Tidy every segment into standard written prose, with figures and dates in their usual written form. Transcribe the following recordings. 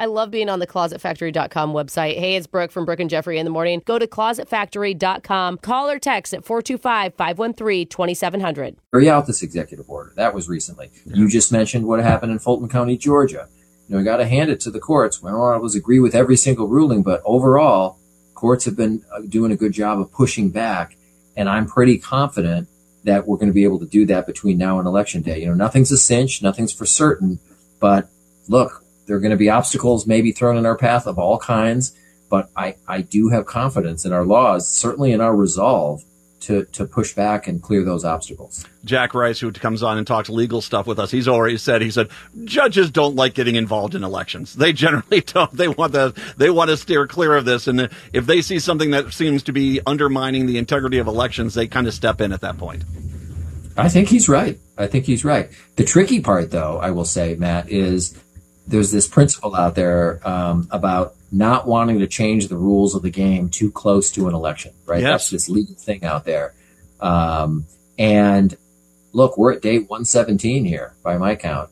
I love being on the ClosetFactory.com website. Hey, it's Brooke from Brooke and Jeffrey in the morning. Go to ClosetFactory.com. Call or text at 425-513-2700. Carry out this executive order. That was recently. Yeah. You just mentioned what happened in Fulton County, Georgia. We got to hand it to the courts. We don't always agree with every single ruling, but overall, courts have been doing a good job of pushing back. And I'm pretty confident that we're going to be able to do that between now and Election Day. Nothing's a cinch, nothing's for certain, but look, there are going to be obstacles maybe thrown in our path of all kinds, but I do have confidence in our laws, certainly in our resolve to push back and clear those obstacles. Jack Rice, who comes on and talks legal stuff with us, he's already said, judges don't like getting involved in elections. They generally don't. They want to steer clear of this. And if they see something that seems to be undermining the integrity of elections, they kind of step in at that point. I think he's right. The tricky part, though, I will say, Matt, is there's this principle out there about not wanting to change the rules of the game too close to an election, right? Yes. That's this legal thing out there. And look, we're at day 117 here by my count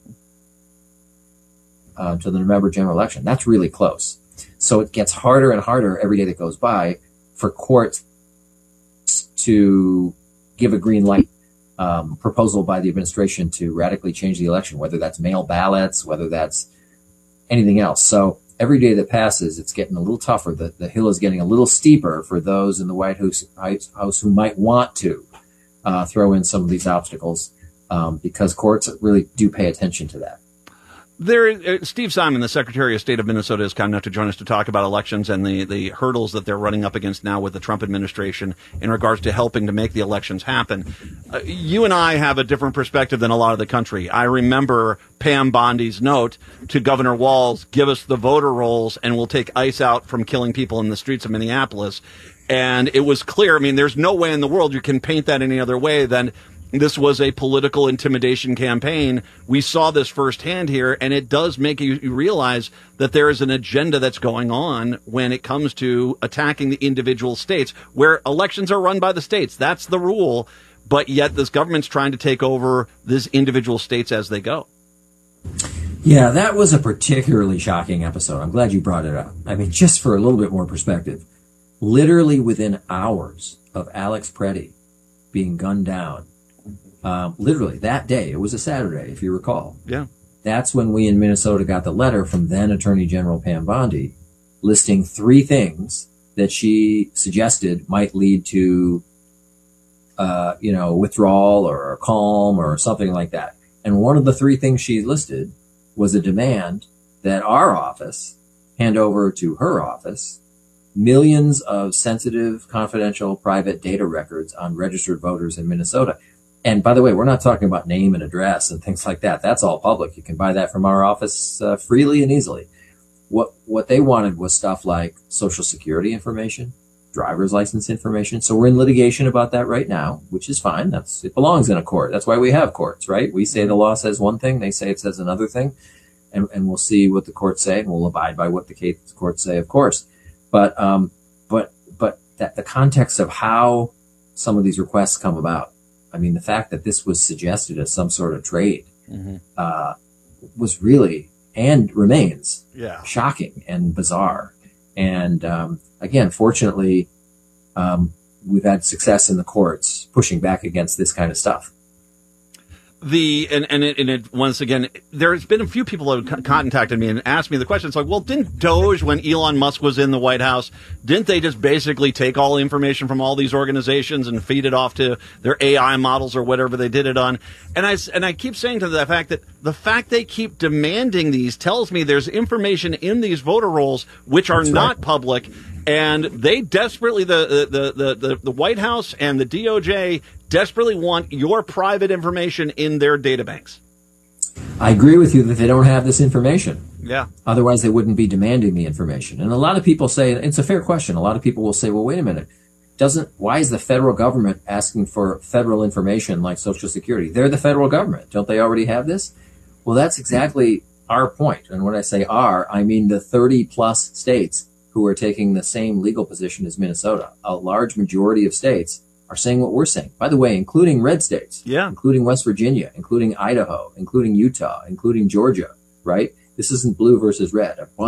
to the November general election. That's really close. So it gets harder and harder every day that goes by for courts to give a green light proposal by the administration to radically change the election, whether that's mail ballots, whether that's anything else. So every day that passes, it's getting a little tougher. The hill is getting a little steeper for those in the White House who might want to throw in some of these obstacles because courts really do pay attention to that. Steve Simon, the Secretary of State of Minnesota, is kind enough to join us to talk about elections and the hurdles that they're running up against now with the Trump administration in regards to helping to make the elections happen. You and I have a different perspective than a lot of the country. I remember Pam Bondi's note to Governor Walz, give us the voter rolls and we'll take ICE out from killing people in the streets of Minneapolis. And it was clear. I mean, there's no way in the world you can paint that any other way than this was a political intimidation campaign. We saw this firsthand here, and it does make you realize that there is an agenda that's going on when it comes to attacking the individual states, where elections are run by the states. That's the rule. But yet this government's trying to take over these individual states as they go. Yeah, that was a particularly shocking episode. I'm glad you brought it up. I mean, just for a little bit more perspective, literally within hours of Alex Preddy being gunned down, literally that day, it was a Saturday, if you recall. Yeah. That's when we in Minnesota got the letter from then Attorney General Pam Bondi listing 3 things that she suggested might lead to, withdrawal or a calm or something like that. And one of the 3 things she listed was a demand that our office hand over to her office millions of sensitive, confidential, private data records on registered voters in Minnesota. And by the way, we're not talking about name and address and things like that. That's all public. You can buy that from our office freely and easily. What they wanted was stuff like Social Security information, driver's license information. So we're in litigation about that right now, which is fine. It belongs in a court. That's why we have courts, right? We say the law says one thing, they say it says another thing, and we'll see what the courts say, and we'll abide by what the courts say, of course. But that the context of how some of these requests come about. I mean, the fact that this was suggested as some sort of trade was really and remains shocking and bizarre. And again, fortunately, we've had success in the courts pushing back against this kind of stuff. Once again, there's been a few people who have contacted me and asked me the question. It's like, well, didn't Doge, when Elon Musk was in the White House, didn't they just basically take all the information from all these organizations and feed it off to their AI models or whatever they did it on? And I keep saying to the fact that the fact they keep demanding these tells me there's information in these voter rolls which are not public, and they desperately, the White House and the DOJ desperately want your private information in their databanks. I agree with you that they don't have this information. Yeah. Otherwise, they wouldn't be demanding the information. And a lot of people say, it's a fair question. A lot of people will say, well, wait a minute. Why is the federal government asking for federal information like Social Security? They're the federal government. Don't they already have this? Well, that's exactly our point. And when I say our, I mean the 30 plus states who are taking the same legal position as Minnesota. A large majority of states are saying what we're saying. By the way, including red states, including West Virginia, including Idaho, including Utah, including Georgia, right? This isn't blue versus red.